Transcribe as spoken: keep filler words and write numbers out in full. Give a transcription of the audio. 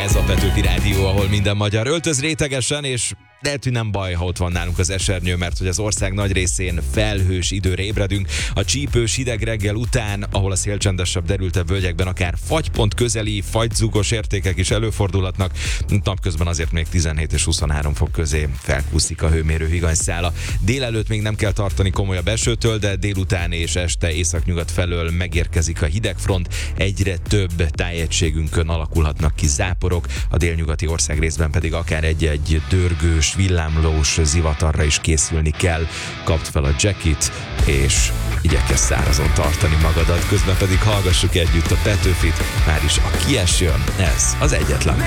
Ez a Petőfi Rádió, ahol minden magyar öltöz rétegesen, és lehet, hogy nem baj, ha ott van nálunk az esernyő, mert hogy az ország nagy részén felhős időre ébredünk. A csípős hideg reggel után, ahol a szélcsendesebb, derültebb völgyekben akár fagypont közeli, fagyzugos értékek is előfordulhatnak. Napközben azért még tizenhét és huszonhárom fok közé felkúszik a hőmérő higanyszála. Délelőtt még nem kell tartani komolyabb esőtől, de délután és este északnyugat felől megérkezik a hidegfront. Egyre több tájegységünkön alakulhatnak ki záporok, a délnyugati országrészben pedig akár egy-egy dörgős, villámlós zivatarra is készülni kell. Kapd fel a jackit, és igyekezz szárazon tartani magadat, közben pedig hallgassuk együtt a Petőfit, már is a Kies jön, ez az egyetlen.